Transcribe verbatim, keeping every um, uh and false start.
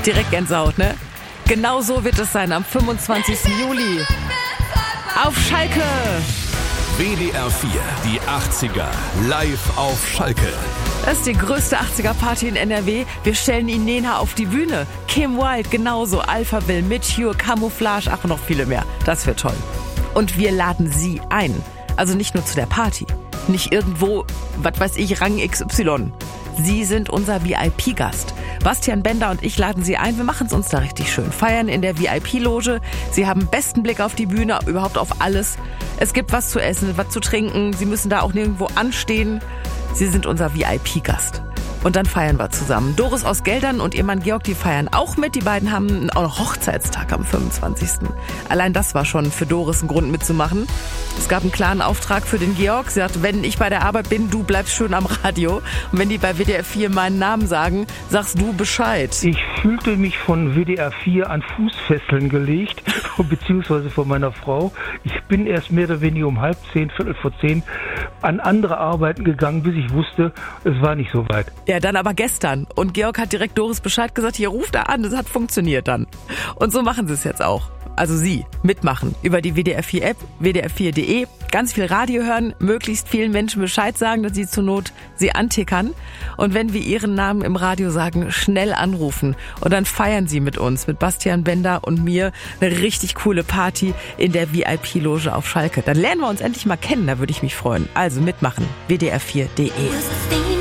Direkt Gänsehaut, ne? Genau so wird es sein am fünfundzwanzigsten Juli. Auf Schalke! W D R vier, die achtziger, live auf Schalke. Das ist die größte achtziger-Party in N R W. Wir stellen Inena auf die Bühne. Kim Wilde genauso, Alphaville, Mitch, Camouflage, ach und noch viele mehr. Das wird toll. Und wir laden Sie ein. Also nicht nur zu der Party. Nicht irgendwo, was weiß ich, Rang X Y. Sie sind unser V I P-Gast. Bastian Bender und ich laden Sie ein. Wir machen es uns da richtig schön. Feiern in der V I P-Loge. Sie haben besten Blick auf die Bühne, überhaupt auf alles. Es gibt was zu essen, was zu trinken. Sie müssen da auch nirgendwo anstehen. Sie sind unser V I P-Gast. Und dann feiern wir zusammen. Doris aus Geldern und ihr Mann Georg, die feiern auch mit. Die beiden haben auch noch Hochzeitstag am fünfundzwanzigsten Allein das war schon für Doris ein Grund mitzumachen. Es gab einen klaren Auftrag für den Georg. Sie sagt, wenn ich bei der Arbeit bin, du bleibst schön am Radio. Und wenn die bei W D R vier meinen Namen sagen, sagst du Bescheid. Ich fühlte mich von W D R vier an Fußfesseln gelegt, beziehungsweise von meiner Frau. Ich bin erst mehr oder weniger um halb zehn, viertel vor zehn an andere Arbeiten gegangen, bis ich wusste, es war nicht so weit. Ja, dann aber gestern. Und Georg hat direkt Doris Bescheid gesagt, hier ruft er an, das hat funktioniert dann. Und so machen sie es jetzt auch. Also Sie mitmachen über die W D R vier App, W D R vier Punkt de, ganz viel Radio hören, möglichst vielen Menschen Bescheid sagen, dass sie zur Not sie antickern. Und wenn wir Ihren Namen im Radio sagen, schnell anrufen. Und dann feiern Sie mit uns, mit Bastian Bender und mir, eine richtig coole Party in der V I P-Loge auf Schalke. Dann lernen wir uns endlich mal kennen, da würde ich mich freuen. Also mitmachen, W D R vier Punkt de.